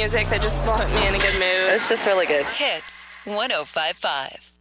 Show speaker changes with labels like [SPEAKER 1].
[SPEAKER 1] music that just will put me in a good mood.
[SPEAKER 2] It's just really good.
[SPEAKER 3] Hits 105.5.